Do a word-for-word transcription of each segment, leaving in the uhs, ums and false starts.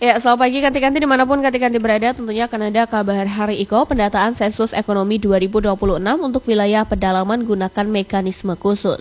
Ya, selamat pagi Kanti-Kanti dimanapun Kanti-Kanti berada, tentunya akan ada kabar Hari Iko, pendataan sensus ekonomi dua ribu dua puluh enam untuk wilayah pedalaman gunakan mekanisme khusus.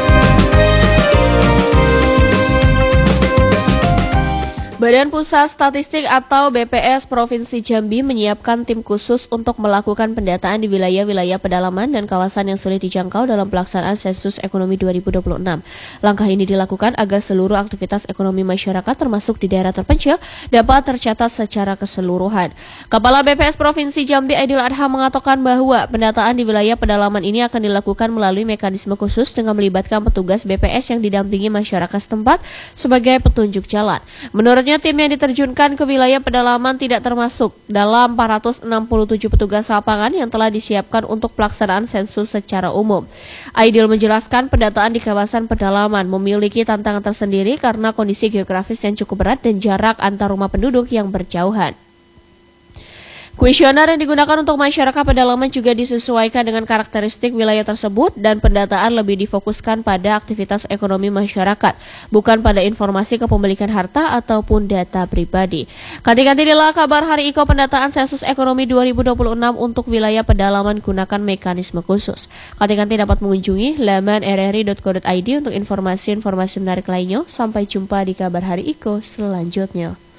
Badan Pusat Statistik atau B P S Provinsi Jambi menyiapkan tim khusus untuk melakukan pendataan di wilayah-wilayah pedalaman dan kawasan yang sulit dijangkau dalam pelaksanaan sensus ekonomi dua ribu dua puluh enam. Langkah ini dilakukan agar seluruh aktivitas ekonomi masyarakat termasuk di daerah terpencil dapat tercatat secara keseluruhan. Kepala B P S Provinsi Jambi Aidil Adha mengatakan bahwa pendataan di wilayah pedalaman ini akan dilakukan melalui mekanisme khusus dengan melibatkan petugas B P S yang didampingi masyarakat setempat sebagai petunjuk jalan. Menurutnya, tim yang diterjunkan ke wilayah pedalaman tidak termasuk dalam empat ratus enam puluh tujuh petugas lapangan yang telah disiapkan untuk pelaksanaan sensus secara umum. Aidil menjelaskan pendataan di kawasan pedalaman memiliki tantangan tersendiri karena kondisi geografis yang cukup berat dan jarak antar rumah penduduk yang berjauhan. Kuesioner yang digunakan untuk masyarakat pedalaman juga disesuaikan dengan karakteristik wilayah tersebut dan pendataan lebih difokuskan pada aktivitas ekonomi masyarakat, bukan pada informasi kepemilikan harta ataupun data pribadi. Kanti-kanti inilah kabar Hari Iko pendataan sensus ekonomi dua ribu dua puluh enam untuk wilayah pedalaman gunakan mekanisme khusus. Kanti-kanti dapat mengunjungi laman r r i dot co dot i d untuk informasi-informasi menarik lainnya. Sampai jumpa di kabar Hari Iko selanjutnya.